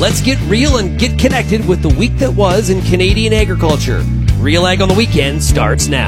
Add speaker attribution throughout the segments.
Speaker 1: Let's get real and get connected with the week that was in Canadian agriculture. Real Ag on the Weekend starts now.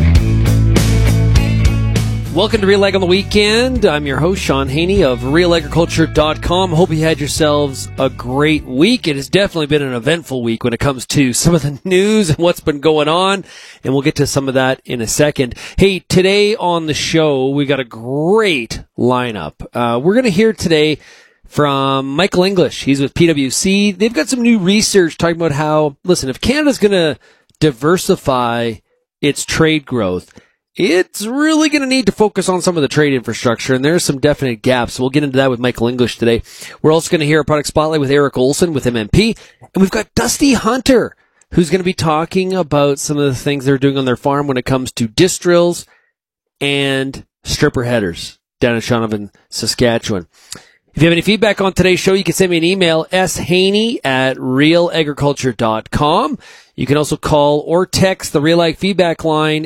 Speaker 1: Welcome to Real Ag on the Weekend. I'm your host, Sean Haney of RealAgriculture.com. Hope you had yourselves a great week. It has definitely been an eventful week when it comes to some of the news and what's been going on, and we'll get to some of that in a second. Hey, today on the show, we got a great lineup. We're going to hear today from Michael English. He's with PwC. They've got some new research talking about how, listen, if Canada's going to diversify its trade growth, it's really going to need to focus on some of the trade infrastructure, and there's some definite gaps. We'll get into that with Michael English today. We're also going to hear a product spotlight with Eric Olson with MMP, and we've got Dusty Hunter, who's going to be talking about some of the things they're doing on their farm when it comes to disc drills and stripper headers down in Shaunavon, Saskatchewan. If you have any feedback on today's show, you can send me an email, shaney@realagriculture.com. You can also call or text the Real Ag feedback line,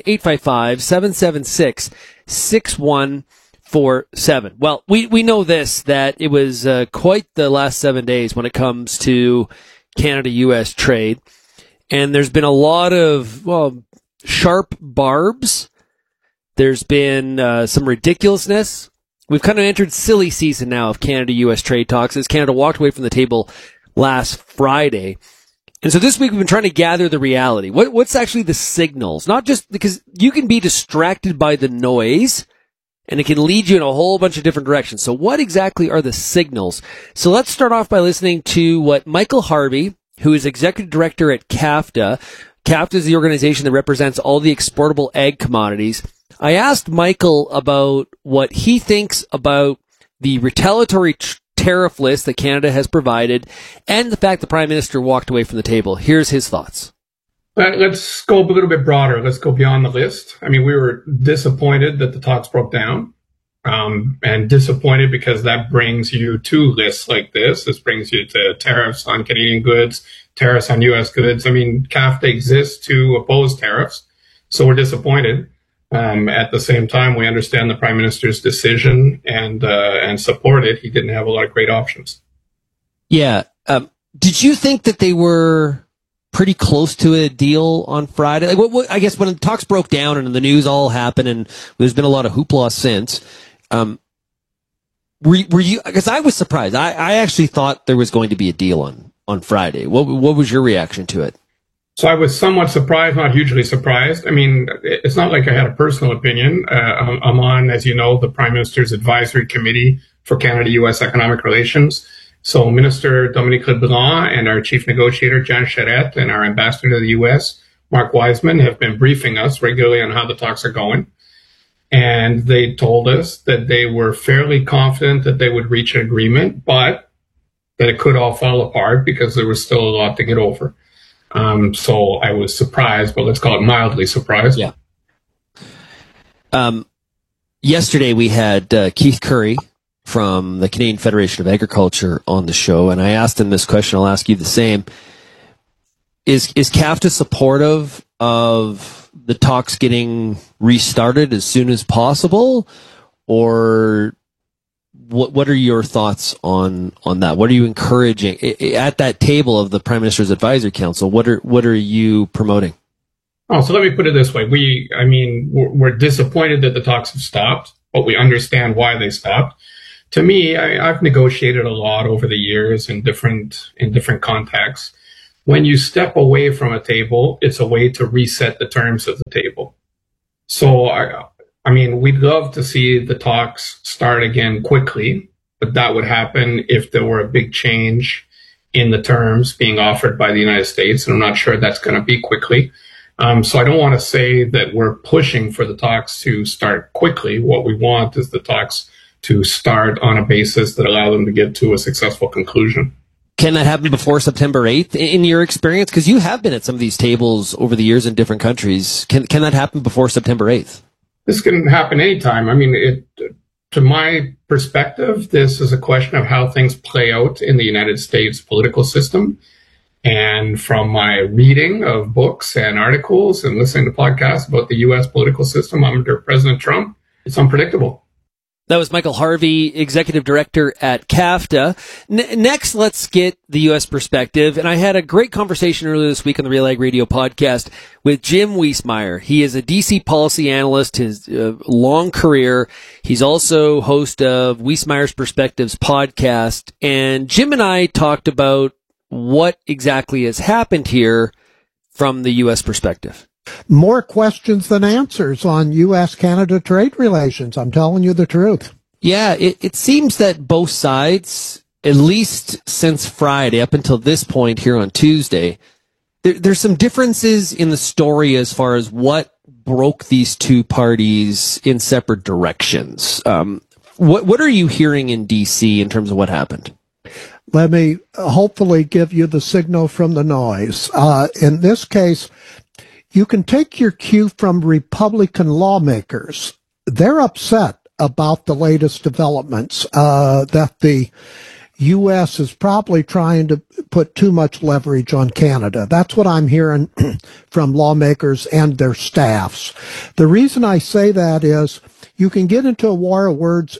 Speaker 1: 855-776-6147. Well, we know this, that it was quite the last 7 days when it comes to Canada-U.S. trade. And there's been a lot of, sharp barbs. There's been some ridiculousness. We've kind of entered silly season now of Canada-U.S. trade talks as Canada walked away from the table last Friday. And so this week we've been trying to gather the reality. What's actually the signals? Not just because you can be distracted by the noise and it can lead you in a whole bunch of different directions. So what exactly are the signals? So let's start off by listening to what Michael Harvey, who is executive director at CAFTA. CAFTA is the organization that represents all the exportable ag commodities. I asked Michael about what he thinks about the retaliatory tariff list that Canada has provided and the fact the Prime Minister walked away from the table. Here's his thoughts.
Speaker 2: Let's go a little bit broader. Let's go beyond the list. I mean, we were disappointed that the talks broke down, and disappointed because that brings you to lists like this. This brings you to tariffs on Canadian goods, tariffs on U.S. goods. I mean, CAFTA exists to oppose tariffs, so we're disappointed. At the same time, we understand the Prime Minister's decision and support it. He didn't have a lot of great options. Yeah.
Speaker 1: Did you think that they were pretty close to a deal on Friday? Like, I guess when the talks broke down and the news all happened, and there's been a lot of hoopla since. Were you? Because I was surprised. I actually thought there was going to be a deal on Friday. What was your reaction to it?
Speaker 2: So I was somewhat surprised, not hugely surprised. I mean, it's not like I had a personal opinion. I'm on, as you know, the Prime Minister's Advisory Committee for Canada-U.S. Economic Relations. So Minister Dominique Leblanc and our Chief Negotiator, Jan Charette, and our Ambassador to the U.S., Mark Wiseman, have been briefing us regularly on how the talks are going. And they told us that they were fairly confident that they would reach an agreement, but that it could all fall apart because there was still a lot to get over. So I was surprised, but let's call it mildly surprised.
Speaker 1: Yeah. Yesterday we had Keith Curry from the Canadian Federation of Agriculture on the show, and I asked him this question. I'll ask you the same. Is CAFTA supportive of the talks getting restarted as soon as possible, or what are your thoughts on that? What are you encouraging at that table of the Prime Minister's Advisory Council? What are you promoting?
Speaker 2: Oh, so let me put it this way. We're disappointed that the talks have stopped, but we understand why they stopped. To me, I've negotiated a lot over the years in different contexts. When you step away from a table, it's a way to reset the terms of the table. So we'd love to see the talks start again quickly, but that would happen if there were a big change in the terms being offered by the United States, and I'm not sure that's going to be quickly. So I don't want to say that we're pushing for the talks to start quickly. What we want is the talks to start on a basis that allow them to get to a successful conclusion.
Speaker 1: Can that happen before September 8th, in your experience? Because you have been at some of these tables over the years in different countries. Can that happen before September 8th?
Speaker 2: This can happen anytime. To my perspective, this is a question of how things play out in the United States political system. And from my reading of books and articles and listening to podcasts about the U.S. political system under President Trump, it's unpredictable.
Speaker 1: That was Michael Harvey, Executive Director at CAFTA. Next, let's get the U.S. perspective. And I had a great conversation earlier this week on the Real Ag Radio podcast with Jim Wiesemeyer. He is a DC policy analyst, his long career. He's also host of Wiesemeyer's Perspectives podcast. And Jim and I talked about what exactly has happened here from the U.S. perspective.
Speaker 3: More questions than answers on U.S.-Canada trade relations. I'm telling you the truth.
Speaker 1: Yeah, it seems that both sides, at least since Friday, up until this point here on Tuesday, there's some differences in the story as far as what broke these two parties in separate directions. What are you hearing in D.C. in terms of what happened?
Speaker 3: Let me hopefully give you the signal from the noise. In this case, you can take your cue from Republican lawmakers. They're upset about the latest developments, that the U.S. is probably trying to put too much leverage on Canada. That's what I'm hearing from lawmakers and their staffs. The reason I say that is you can get into a war of words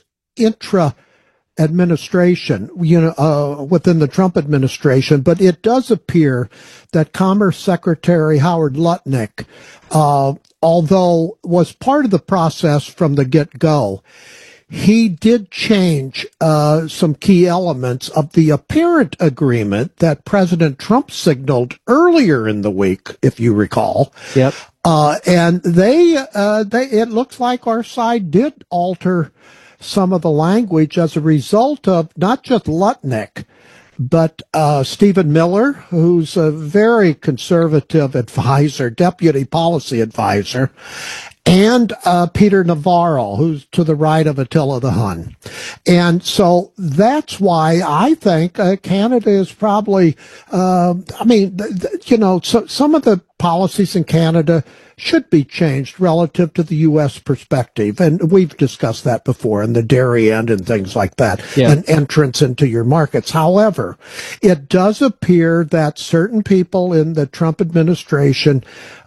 Speaker 3: administration, within the Trump administration, but it does appear that Commerce Secretary Howard Lutnick, although was part of the process from the get-go, he did change some key elements of the apparent agreement that President Trump signaled earlier in the week, if you recall.
Speaker 1: Yep.
Speaker 3: And it looks like our side did alter some of the language as a result of not just Lutnick, but Stephen Miller, who's a very conservative advisor, deputy policy advisor, and Peter Navarro, who's to the right of Attila the Hun. And so that's why I think Canada is probably, some of the policies in Canada should be changed relative to the U.S. perspective. And we've discussed that before, in the dairy end and things like that, and entrance into your markets. However, it does appear that certain people in the Trump administration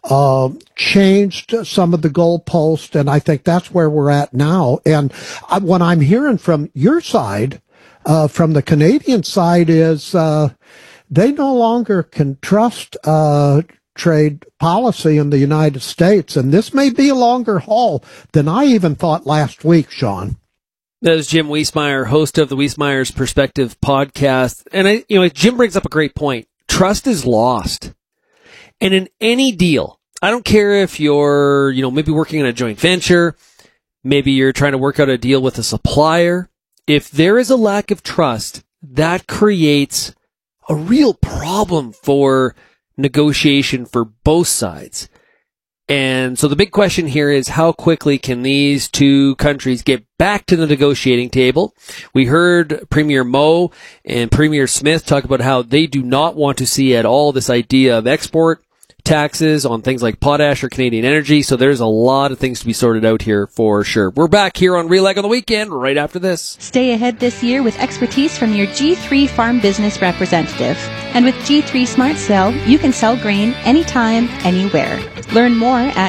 Speaker 3: changed some of the goalposts, and I think that's where we're at now. And what I'm hearing from your side, from the Canadian side, is they no longer can trust trade policy in the United States, and this may be a longer haul than I even thought last week, Sean.
Speaker 1: That is Jim Wiesemeyer, host of the Wiesemeyer's Perspective podcast. And Jim brings up a great point. Trust is lost. And in any deal, I don't care if you're, maybe working on a joint venture, maybe you're trying to work out a deal with a supplier. If there is a lack of trust, that creates a real problem for negotiation for both sides. And so the big question here is, how quickly can these two countries get back to the negotiating table? We heard Premier Moe and Premier Smith talk about how they do not want to see at all this idea of export taxes on things like potash or Canadian energy. So there's a lot of things to be sorted out here for sure. We're back here on Real Ag on the Weekend right after this.
Speaker 4: Stay ahead this year with expertise from your G3 Farm Business representative. And with G3 Smart Sell, you can sell grain anytime, anywhere. Learn more at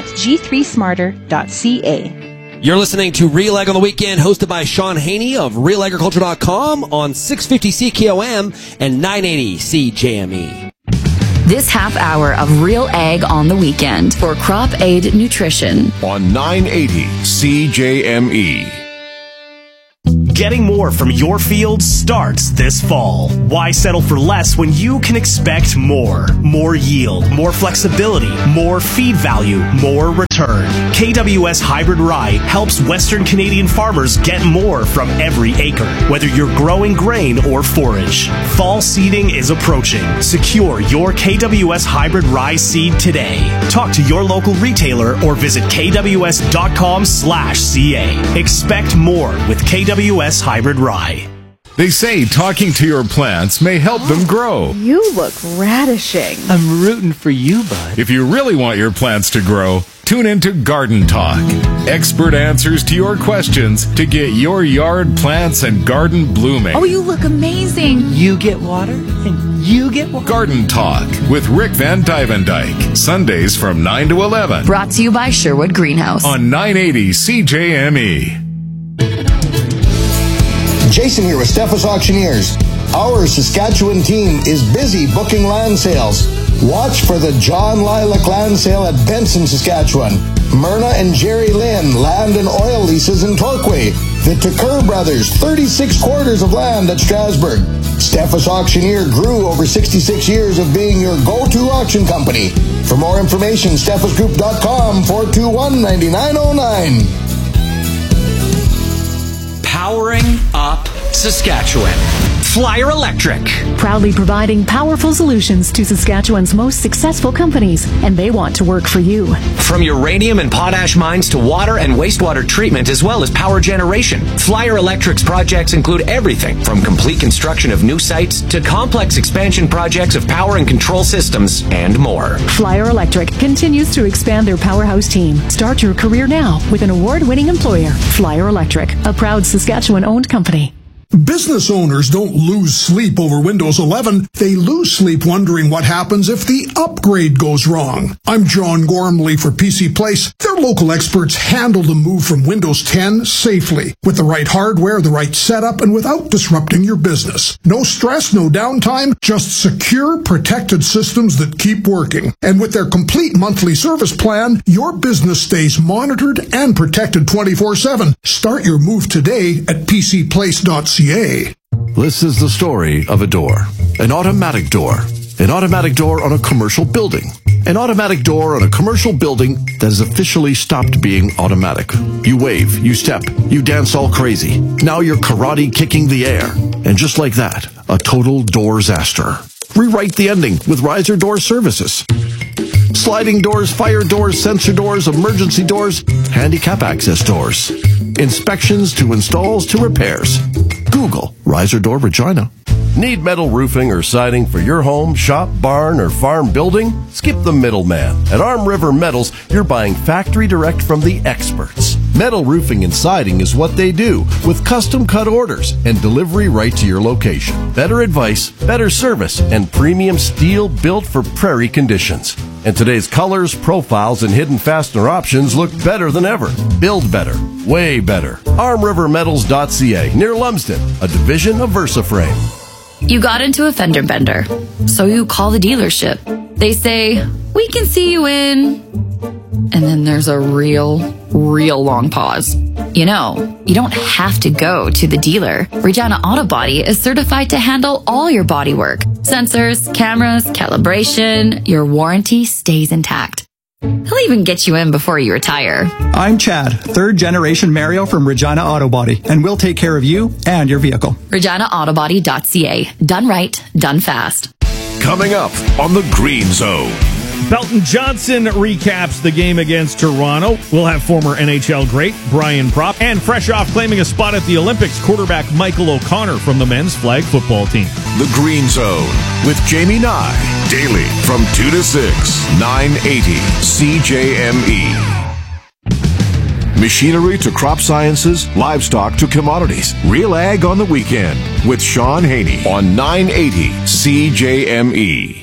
Speaker 4: g3smarter.ca.
Speaker 1: You're listening to Real Ag on the Weekend, hosted by Sean Haney of RealAgriculture.com on 650 CKOM and 980 CJME.
Speaker 5: This half hour of Real Ag on the Weekend for Crop Aid Nutrition
Speaker 6: on 980 CJME.
Speaker 7: Getting more from your field starts this fall. Why settle for less when you can expect more? More yield, more flexibility, more feed value, more return. KWS Hybrid Rye helps Western Canadian farmers get more from every acre, whether you're growing grain or forage. Fall seeding is approaching. Secure your KWS Hybrid Rye seed today. Talk to your local retailer or visit kws.com/ca. Expect more with KWS Hybrid Rye.
Speaker 6: They say talking to your plants may help them grow.
Speaker 8: You look radishing.
Speaker 9: I'm rooting for you, bud.
Speaker 6: If you really want your plants to grow, tune into Garden Talk. Expert answers to your questions to get your yard plants and garden blooming.
Speaker 8: Oh, you look amazing.
Speaker 9: You get water and you get water.
Speaker 6: Garden Talk with Rick Van Dyke. Sundays from 9 to 11.
Speaker 5: Brought to you by Sherwood Greenhouse
Speaker 6: On 980 CJME.
Speaker 10: Jason here with Steffes Auctioneers. Our Saskatchewan team is busy booking land sales. Watch for the John Lilac Land Sale at Benson, Saskatchewan. Myrna and Jerry Lynn land and oil leases in Torquay. The Tucker Brothers, 36 quarters of land at Strasbourg. Steffes Auctioneer grew over 66 years of being your go-to auction company. For more information, steffesgroup.com, 421-9909.
Speaker 11: Powering up Saskatchewan. Flyer Electric.
Speaker 12: Proudly providing powerful solutions to Saskatchewan's most successful companies, and they want to work for you.
Speaker 11: From uranium and potash mines to water and wastewater treatment, as well as power generation, Flyer Electric's projects include everything from complete construction of new sites to complex expansion projects of power and control systems and more.
Speaker 12: Flyer Electric continues to expand their powerhouse team. Start your career now with an award-winning employer, Flyer Electric, a proud Saskatchewan-owned company.
Speaker 13: Business owners don't lose sleep over Windows 11. They lose sleep wondering what happens if the upgrade goes wrong. I'm John Gormley for PC Place. Their local experts handle the move from Windows 10 safely, with the right hardware, the right setup, and without disrupting your business. No stress, no downtime, just secure, protected systems that keep working. And with their complete monthly service plan, your business stays monitored and protected 24/7. Start your move today at pcplace.ca.
Speaker 14: This is the story of a door. An automatic door. An automatic door on a commercial building. An automatic door on a commercial building that has officially stopped being automatic. You wave, you step, you dance all crazy. Now you're karate kicking the air. And just like that, a total door-zaster. Rewrite the ending with Riser Door Services. Sliding doors, fire doors, sensor doors, emergency doors, handicap access doors. Inspections to installs to repairs. Google Riser Door Regina. Need metal roofing or siding for your home, shop, barn, or farm building? Skip the middleman. At Arm River Metals, you're buying factory direct from the experts. Metal roofing and siding is what they do, with custom cut orders and delivery right to your location. Better advice, better service, and premium steel built for prairie conditions. And today's colors, profiles, and hidden fastener options look better than ever. Build better. Way better. ArmRiverMetals.ca, near Lumsden, a division of VersaFrame.
Speaker 5: You got into a fender bender, so you call the dealership. They say, "We can see you in..." And then there's a real long pause. You know, you don't have to go to the dealer. Regina Auto Body is certified to handle all your body work. Sensors, cameras, calibration, your warranty stays intact. He'll even get you in before you retire.
Speaker 15: I'm Chad, third generation Mario from Regina Auto Body, and we'll take care of you and your vehicle.
Speaker 5: ReginaAutoBody.ca. Done right, done fast.
Speaker 6: Coming up on the Green Zone.
Speaker 16: Belton Johnson recaps the game against Toronto. We'll have former NHL great Brian Propp, and fresh off claiming a spot at the Olympics, quarterback Michael O'Connor from the men's flag football team.
Speaker 6: The Green Zone with Jamie Nye. Daily from 2 to 6, 980 CJME. Machinery to crop sciences, livestock to commodities. Real Ag on the Weekend with Sean Haney on 980 CJME.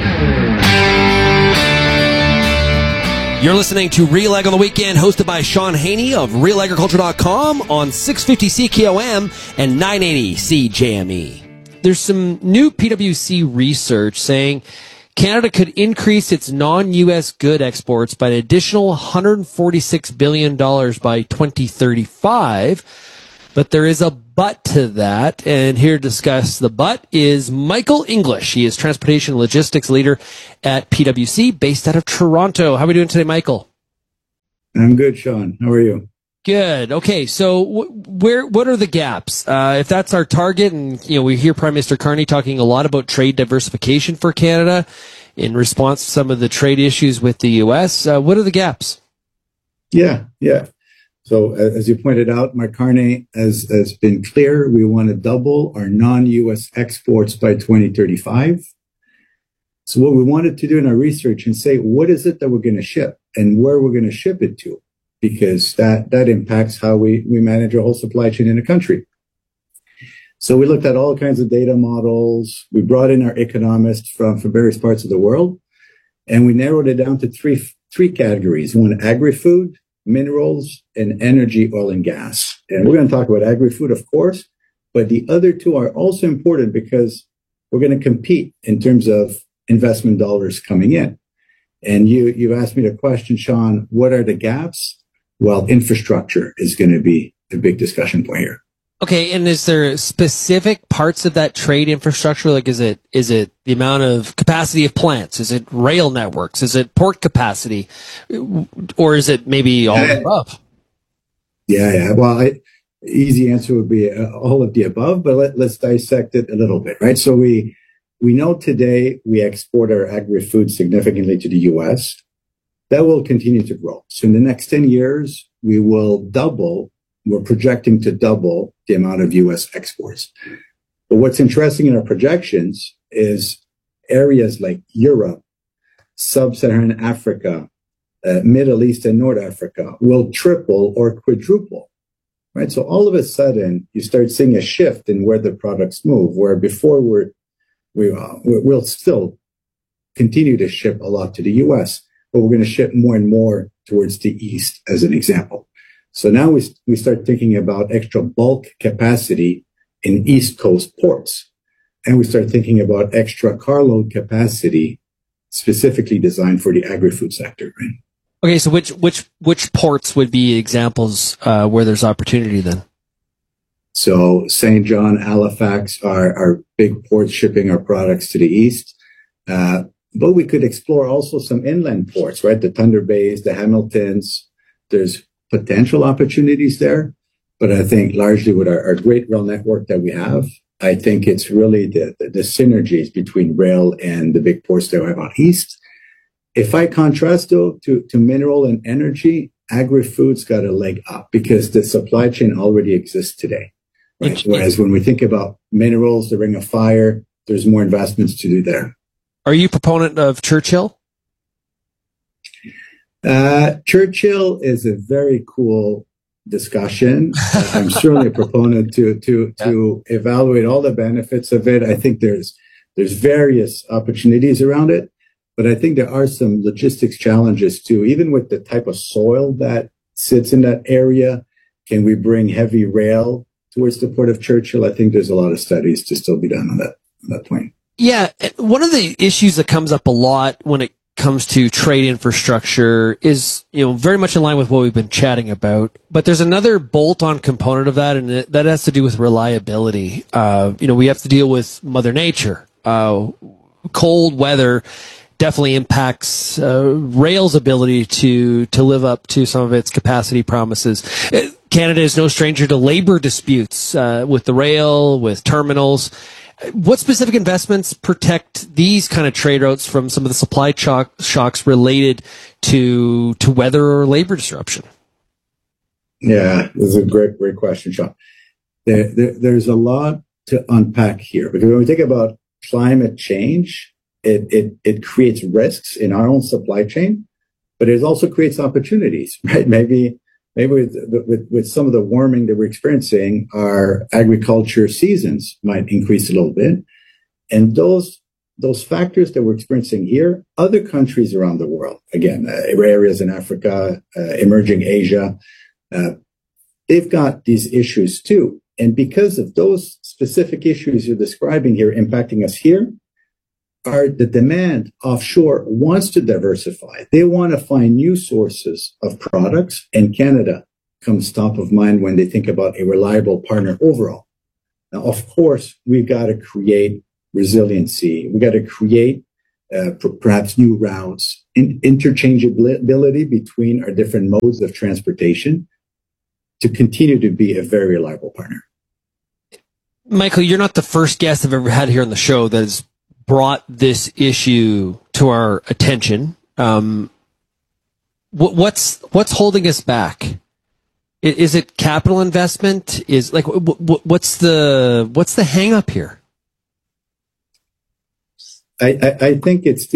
Speaker 1: You're listening to Real Ag on the Weekend, hosted by Sean Haney of RealAgriculture.com on 650 CKOM and 980 CJME. There's some new PwC research saying Canada could increase its non-U.S. good exports by an additional $146 billion by 2035. But there is a but to that, and here to discuss the but is Michael English. He is Transportation and Logistics Leader at PwC, based out of Toronto. How are we doing today, Michael?
Speaker 17: I'm good, Sean. How are you?
Speaker 1: Good. Okay, so what are the gaps? If that's our target, and we hear Prime Minister Carney talking a lot about trade diversification for Canada in response to some of the trade issues with the U.S., what are the gaps?
Speaker 17: Yeah. So as you pointed out, Mark Carney has been clear. We want to double our non-U.S. exports by 2035. So what we wanted to do in our research and say, what is it that we're going to ship and where we're going to ship it to? Because that impacts how we manage our whole supply chain in the country. So we looked at all kinds of data models. We brought in our economists from various parts of the world, and we narrowed it down to three categories. One, agri-food, minerals, and energy, oil and gas. And we're going to talk about agri-food, of course, But the other two are also important because we're going to compete in terms of investment dollars coming in. And you asked me the question, Sean, what are the gaps? Well, infrastructure is going to be a big discussion point here.
Speaker 1: Okay, and is there specific parts of that trade infrastructure? Like, is it the amount of capacity of plants? Is it rail networks? Is it port capacity? Or is it maybe all of the above?
Speaker 17: Yeah. Well, easy answer would be all of the above, but let's dissect it a little bit, right? So we know today we export our agri-food significantly to the U.S. That will continue to grow. So in the next 10 years, we're projecting to double the amount of U.S. exports. But what's interesting in our projections is areas like Europe, Sub-Saharan Africa, Middle East and North Africa will triple or quadruple, right? So all of a sudden, you start seeing a shift in where the products move, where before we'll still continue to ship a lot to the U.S., but we're going to ship more and more towards the East, as an example. So now we start thinking about extra bulk capacity in East Coast ports. And we start thinking about extra carload capacity specifically designed for the agri-food sector. Right?
Speaker 1: Okay, so which ports would be examples where there's opportunity then?
Speaker 17: So St. John, Halifax are big ports shipping our products to the east. But we could explore also some inland ports, right? The Thunder Bays, the Hamiltons. There's potential opportunities there. But I think largely with our great rail network that we have, I think it's really the synergies between rail and the big ports that we have out east. If I contrast though to mineral and energy, agri-food's got a leg up because the supply chain already exists today. Right? Whereas when we think about minerals, the Ring of Fire, there's more investments to do there.
Speaker 1: Are you a proponent of Churchill?
Speaker 17: Churchill is a very cool discussion. I'm certainly a proponent to evaluate all the benefits of it. I think there's various opportunities around it, but I think there are some logistics challenges too. Even with the type of soil that sits in that area, can we bring heavy rail towards the port of Churchill? I think there's a lot of studies to still be done on that point. Yeah,
Speaker 1: one of the issues that comes up a lot when it comes to trade infrastructure is, very much in line with what we've been chatting about. But there's another bolt-on component of that, and that has to do with reliability. We have to deal with Mother Nature. Cold weather definitely impacts rail's ability to live up to some of its capacity promises. Canada is no stranger to labor disputes with the rail, with terminals. What specific investments protect these kind of trade routes from some of the supply shocks related to weather or labor disruption?
Speaker 17: Yeah, this is a great question, Sean. There's a lot to unpack here because when we think about climate change, it creates risks in our own supply chain, but it also creates opportunities, right? Maybe with some of the warming that we're experiencing, our agriculture seasons might increase a little bit. And those factors that we're experiencing here, other countries around the world, again, areas in Africa, emerging Asia, they've got these issues too. And because of those specific issues you're describing here impacting us here, the demand offshore wants to diversify. They want to find new sources of products, and Canada comes top of mind when they think about a reliable partner overall. Now, of course, we've got to create resiliency. We've got to create perhaps new routes, interchangeability between our different modes of transportation to continue to be a very reliable partner.
Speaker 1: Michael, you're not the first guest I've ever had here on the show that has brought this issue to our attention. What's holding us back? Is it capital investment? What's the hang up here?
Speaker 17: I think it's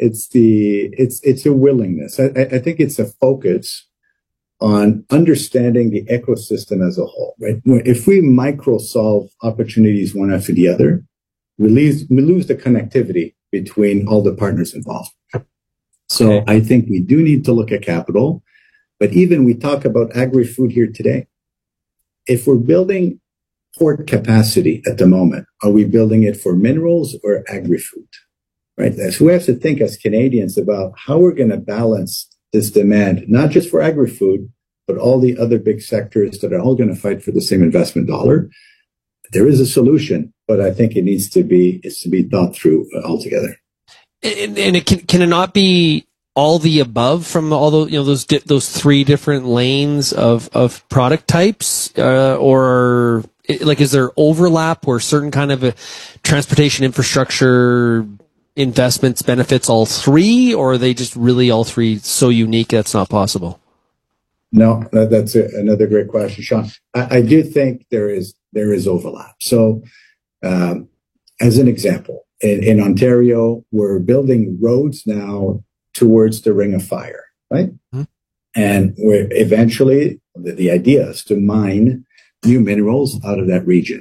Speaker 17: a willingness. I think it's a focus on understanding the ecosystem as a whole, right? If we micro solve opportunities one after the other, we lose the connectivity between all the partners involved. So I think we do need to look at capital, but even we talk about agri-food here today. If we're building port capacity at the moment? Are we building it for minerals or agri-food? Right? So we have to think as Canadians about how we're going to balance this demand, not just for agri-food, but all the other big sectors that are all going to fight for the same investment dollar. There is a solution, but I think it needs to be thought through altogether.
Speaker 1: And can it not be all the above from all those those three different lanes of product types, or like is there overlap where certain kind of a transportation infrastructure investments benefits all three, or are they just really all three so unique that's not possible?
Speaker 17: No, that's another great question, Sean. I do think there is overlap. So, as an example, in Ontario, we're building roads now towards the Ring of Fire, right? Mm-hmm. And we're eventually, the idea is to mine new minerals out of that region.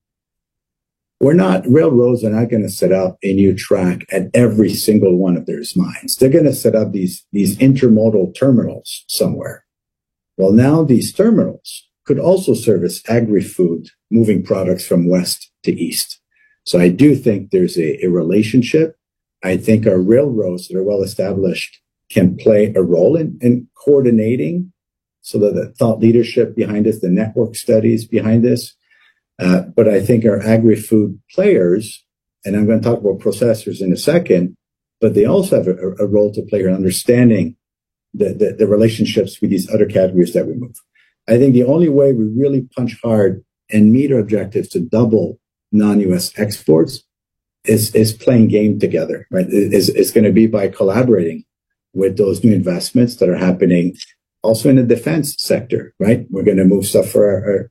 Speaker 17: Railroads are not going to set up a new track at every single one of their mines. They're going to set up these intermodal terminals somewhere. Well, now these terminals could also service agri-food, moving products from west to east. So I do think there's a relationship. I think our railroads that are well established can play a role in coordinating, so that the thought leadership behind this, the network studies behind this. But I think our agri-food players, and I'm going to talk about processors in a second, but they also have a role to play in understanding the relationships with these other categories that we move. I think the only way we really punch hard and meet our objectives to double non-U.S. exports is playing game together, right? It's going to be by collaborating with those new investments that are happening also in the defense sector, right? We're going to move stuff for our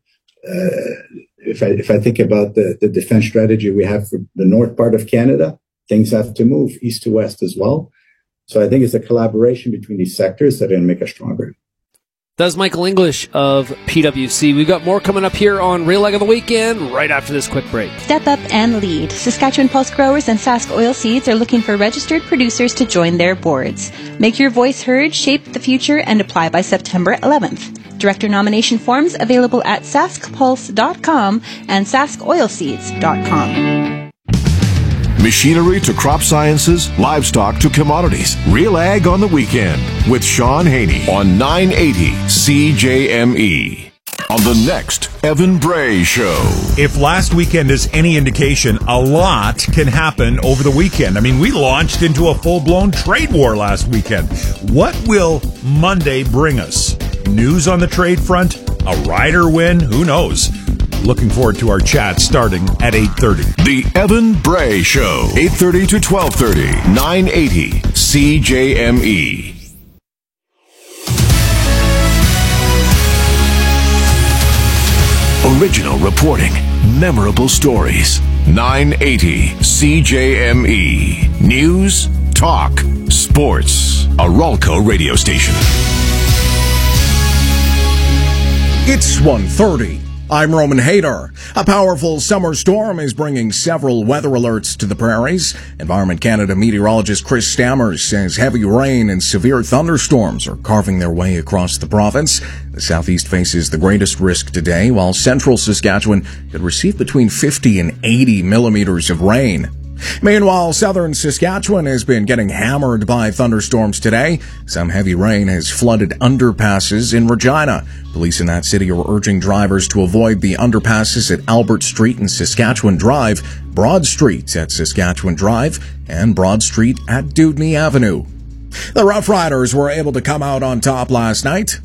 Speaker 17: if I think about the defense strategy we have for the north part of Canada, things have to move east to west as well. So I think it's a collaboration between these sectors that are going to make us stronger.
Speaker 1: That's Michael English of PwC. We've got more coming up here on Real Ag of the Weekend right after this quick break.
Speaker 4: Step up and lead. Saskatchewan Pulse Growers and Sask Oilseeds are looking for registered producers to join their boards. Make your voice heard, shape the future, and apply by September 11th. Director nomination forms available at saskpulse.com and saskoilseeds.com.
Speaker 6: Machinery to crop sciences, livestock to commodities. Real Ag on the Weekend with Sean Haney on 980 CJME. On the next Evan Bray Show.
Speaker 18: If last weekend is any indication, a lot can happen over the weekend. I mean, we launched into a full-blown trade war last weekend. What will Monday bring us? News on the trade front? A rider win? Who knows? Looking forward to our chat starting at 8:30.
Speaker 6: The Evan Bray Show, 8:30 to 12:30, 980 CJME. Original reporting, memorable stories. 980 CJME. News, talk, sports. A Ralco radio station.
Speaker 19: It's 1:30. I'm Roman Hader. A powerful summer storm is bringing several weather alerts to the prairies. Environment Canada meteorologist Chris Stammers says heavy rain and severe thunderstorms are carving their way across the province. The southeast faces the greatest risk today, while central Saskatchewan could receive between 50 and 80 millimeters of rain. Meanwhile, southern Saskatchewan has been getting hammered by thunderstorms today. Some heavy rain has flooded underpasses in Regina. Police in that city are urging drivers to avoid the underpasses at Albert Street and Saskatchewan Drive, Broad Street at Saskatchewan Drive, and Broad Street at Dewdney Avenue. The Rough Riders were able to come out on top last night.